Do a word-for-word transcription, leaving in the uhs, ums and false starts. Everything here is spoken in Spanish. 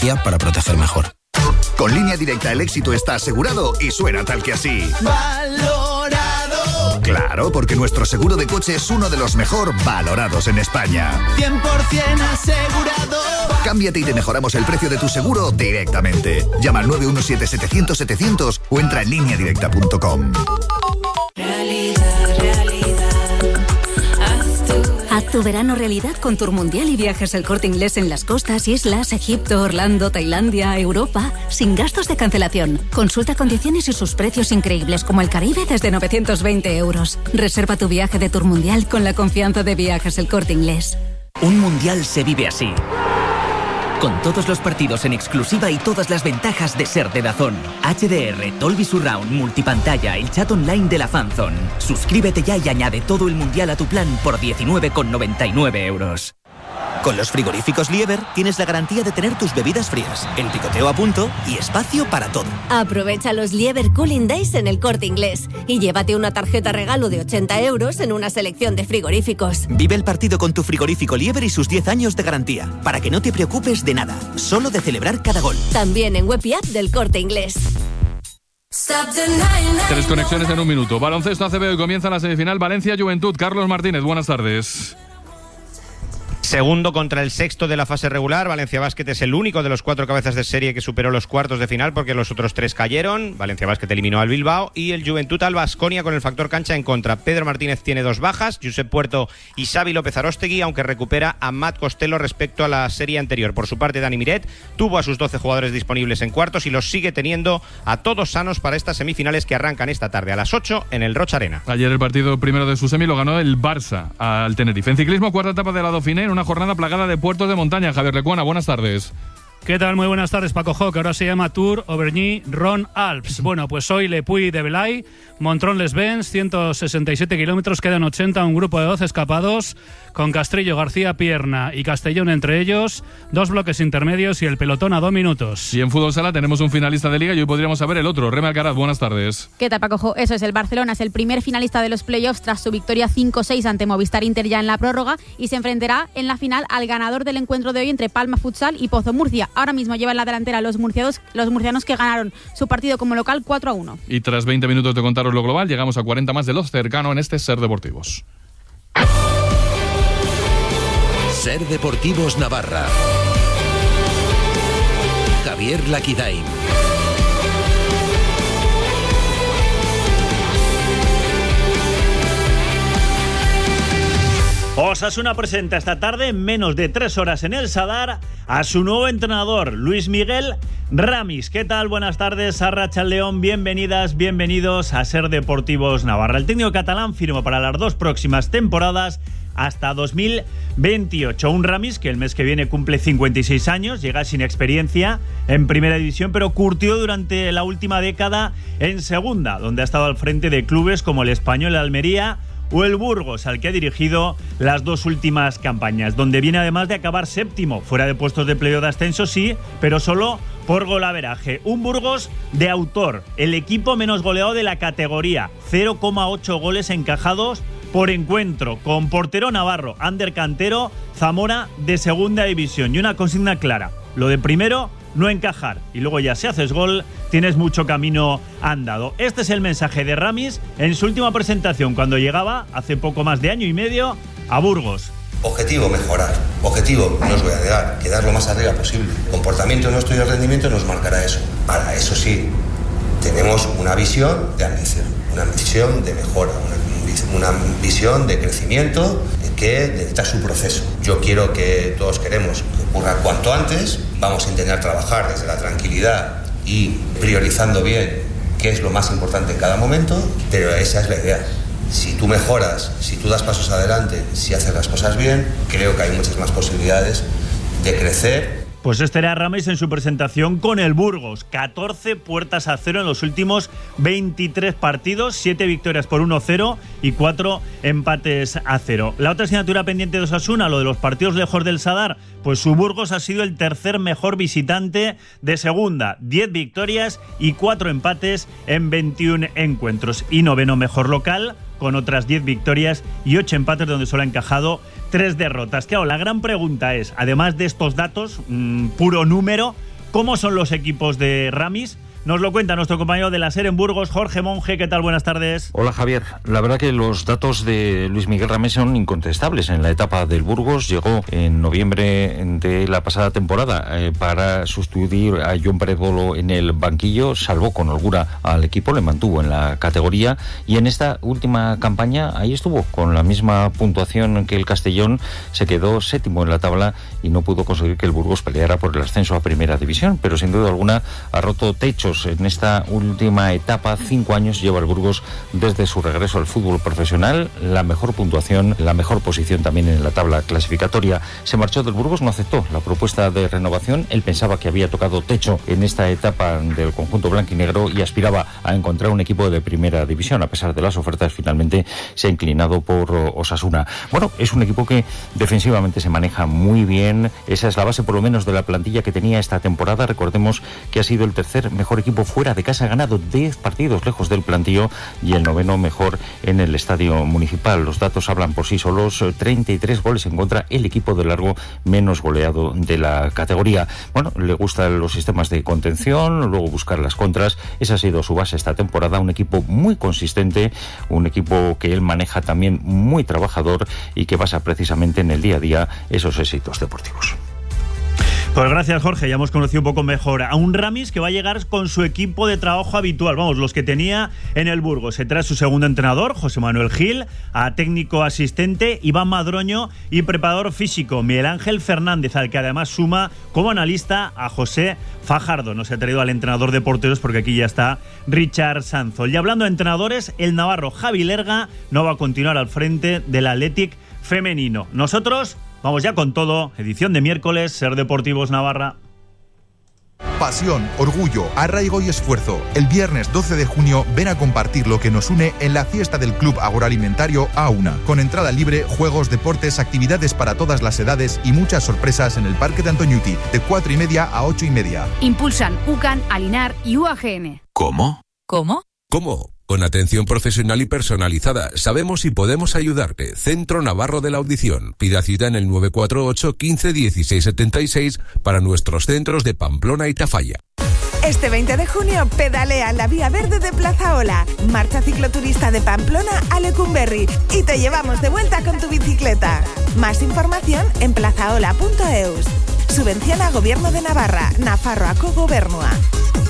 para proteger mejor. Con Línea Directa el éxito está asegurado y suena tal que así. ¡Valorado! Claro, porque nuestro seguro de coche es uno de los mejor valorados en España. cien por ciento asegurado. Cámbiate y te mejoramos el precio de tu seguro directamente. Llama al nueve uno siete setecientos setecientos o entra en línea directa punto com. Realidad, realidad. Haz tu... Haz tu verano realidad con Tour Mundial y Viajes El Corte Inglés en las costas, islas, Egipto, Orlando, Tailandia, Europa, sin gastos de cancelación. Consulta condiciones y sus precios increíbles, como el Caribe desde novecientos veinte euros. Reserva tu viaje de Tour Mundial con la confianza de Viajes El Corte Inglés. Un mundial se vive así. Con todos los partidos en exclusiva y todas las ventajas de ser de DAZN. H D R, Dolby Surround, multipantalla, el chat online de la Fanzone. Suscríbete ya y añade todo el mundial a tu plan por diecinueve con noventa y nueve euros. Con los frigoríficos Lieber tienes la garantía de tener tus bebidas frías, el picoteo a punto y espacio para todo. Aprovecha los Lieber Cooling Days en El Corte Inglés y llévate una tarjeta regalo de ochenta euros en una selección de frigoríficos. Vive el partido con tu frigorífico Lieber y sus diez años de garantía, para que no te preocupes de nada, solo de celebrar cada gol. También en web y app del Corte Inglés. Tres conexiones en un minuto. Baloncesto A C B, hoy comienza la semifinal Valencia-Juventud. Carlos Martínez, buenas tardes. Segundo contra el sexto de la fase regular. Valencia Basket es el único de los cuatro cabezas de serie que superó los cuartos de final, porque los otros tres cayeron. Valencia Basket eliminó al Bilbao y el Juventud al Baskonia con el factor cancha en contra. Pedro Martínez tiene dos bajas, Josep Puerto y Xavi López Aróstegui, aunque recupera a Matt Costello respecto a la serie anterior. Por su parte, Dani Miret tuvo a sus doce jugadores disponibles en cuartos y los sigue teniendo a todos sanos para estas semifinales que arrancan esta tarde a las ocho en el Roch Arena. Ayer el partido primero de su semi lo ganó el Barça al Tenerife. En ciclismo, cuarta etapa de la Dauphiné, en una jornada plagada de puertos de montaña. Javier Lecuona, buenas tardes. ¿Qué tal? Muy buenas tardes, Paco Jo, que ahora se llama Tour Auvergne Rhône Alps. Bueno, pues hoy Le Puy de Belay, Montrón-les-Bains, ciento sesenta y siete kilómetros, quedan ochenta, un grupo de doce escapados, con Castrillo, García Pierna y Castellón entre ellos, dos bloques intermedios y el pelotón a dos minutos. Y en fútbol sala tenemos un finalista de liga y hoy podríamos saber el otro. Reme Alcaraz, buenas tardes. ¿Qué tal, Paco Jo? Eso es, el Barcelona es el primer finalista de los playoffs tras su victoria cinco seis ante Movistar Inter ya en la prórroga y se enfrentará en la final al ganador del encuentro de hoy entre Palma Futsal y Pozo Murcia. Ahora mismo lleva en la delantera los murcianos, los murcianos que ganaron su partido como local cuatro a uno. Y tras veinte minutos de contaros lo global, llegamos a cuarenta más de los cercano en este Ser Deportivos. Ser Deportivos Navarra. Javier Laquidain. Osasuna presenta esta tarde, en menos de tres horas en el Sadar, a su nuevo entrenador, Luis Miguel Ramis. ¿Qué tal? Buenas tardes, Arratsaldeon, bienvenidas, bienvenidos a Ser Deportivos Navarra. El técnico catalán firma para las dos próximas temporadas hasta dos mil veintiocho. Un Ramis que el mes que viene cumple cincuenta y seis años, llega sin experiencia en primera división, pero curtió durante la última década en segunda, donde ha estado al frente de clubes como el Español, el Almería o el Burgos, al que ha dirigido las dos últimas campañas, donde viene además de acabar séptimo, fuera de puestos de playoff de ascenso, sí, pero solo por golaveraje. Un Burgos de autor, el equipo menos goleado de la categoría, cero coma ocho goles encajados por encuentro, con portero navarro, Ander Cantero, Zamora de segunda división, y una consigna clara: lo de primero, no encajar, y luego ya si haces gol tienes mucho camino andado. Este es el mensaje de Ramis en su última presentación cuando llegaba hace poco más de año y medio a Burgos. Objetivo, mejorar. Objetivo, no os voy a negar, quedar lo más arriba posible. Comportamiento nuestro y el rendimiento nos marcará eso. Ahora, eso sí, tenemos una visión de ambición, una visión de mejora, una, una visión de crecimiento que necesita su proceso. Yo quiero que todos queremos que ocurra cuanto antes. Vamos a intentar trabajar desde la tranquilidad y priorizando bien qué es lo más importante en cada momento, pero esa es la idea. Si tú mejoras, si tú das pasos adelante, si haces las cosas bien, creo que hay muchas más posibilidades de crecer. Pues este era Ramis en su presentación con el Burgos. catorce puertas a cero en los últimos veintitrés partidos, siete victorias por uno cero y cuatro empates a cero. La otra asignatura pendiente de Osasuna, lo de los partidos lejos del Sadar, pues su Burgos ha sido el tercer mejor visitante de segunda. diez victorias y cuatro empates en veintiún encuentros. Y noveno mejor local, con otras diez victorias y ocho empates, donde solo ha encajado tres derrotas. Claro, la gran pregunta es, además de estos datos, mmm, puro número, ¿Cómo son los equipos de Ramis? Nos lo cuenta nuestro compañero de la SER en Burgos, Jorge Monge. ¿Qué tal? Buenas tardes. Hola, Javier. La verdad que los datos de Luis Miguel Ramis son incontestables. En la etapa del Burgos llegó en noviembre de la pasada temporada eh, para sustituir a John Pérez Bolo en el banquillo. Salvó con holgura al equipo, le mantuvo en la categoría y en esta última campaña ahí estuvo con la misma puntuación que el Castellón. Se quedó séptimo en la tabla y no pudo conseguir que el Burgos peleara por el ascenso a Primera División, pero sin duda alguna ha roto techos. En esta última etapa, cinco años lleva el Burgos desde su regreso al fútbol profesional, la mejor puntuación, la mejor posición también en la tabla clasificatoria. Se marchó del Burgos, no aceptó la propuesta de renovación. Él pensaba que había tocado techo en esta etapa del conjunto blanquinegro y aspiraba a encontrar un equipo de Primera División. A pesar de las ofertas, finalmente se ha inclinado por Osasuna. Bueno, es un equipo que defensivamente se maneja muy bien. Esa es la base, por lo menos, de la plantilla que tenía esta temporada. Recordemos que ha sido el tercer mejor equipo fuera de casa, ha ganado diez partidos lejos del plantío y el noveno mejor en el estadio municipal. Los datos hablan por sí solos, treinta y tres goles en contra, el equipo de largo menos goleado de la categoría. Bueno, le gustan los sistemas de contención, luego buscar las contras. Esa ha sido su base esta temporada, un equipo muy consistente, un equipo que él maneja también muy trabajador y que basa precisamente en el día a día esos éxitos deportivos. Pues gracias, Jorge. Ya hemos conocido un poco mejor a un Ramis que va a llegar con su equipo de trabajo habitual. Vamos, los que tenía en el Burgos. Se trae su segundo entrenador, José Manuel Gil, a técnico asistente Iván Madroño y preparador físico Miguel Ángel Fernández, al que además suma como analista a José Fajardo. No se ha traído al entrenador de porteros porque aquí ya está Richard Sanzol. Y hablando de entrenadores, el navarro Javi Lerga no va a continuar al frente del Athletic femenino. Nosotros vamos ya con todo, edición de miércoles, SER Deportivos Navarra. Pasión, orgullo, arraigo y esfuerzo. El viernes doce de junio ven a compartir lo que nos une en la fiesta del Club Agroalimentario Auna. Con entrada libre, juegos, deportes, actividades para todas las edades y muchas sorpresas en el Parque de Antoñuti, de cuatro y media a ocho y media. Impulsan UCAN, Alinar y U A G N. ¿Cómo? ¿Cómo? ¿Cómo? Con atención profesional y personalizada, sabemos si podemos ayudarte. Centro Navarro de la Audición. Pida cita en el nueve cuatro ocho, quince, dieciséis setenta y seis para nuestros centros de Pamplona y Tafalla. Este veinte de junio pedalea en la Vía Verde de Plaza Ola. Marcha cicloturista de Pamplona a Lecumberri y te llevamos de vuelta con tu bicicleta. Más información en plazaola punto eus. Subvenciona Gobierno de Navarra, Nafarroako Gobernua.